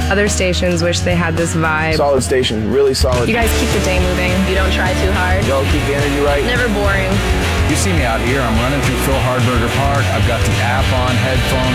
Other stations wish they had this vibe. Solid station, really solid. You guys keep the day moving. You don't try too hard. Y'all keep the energy right. Never boring. You see me out here, I'm running through Phil Hardberger Park. I've got the app on, headphones,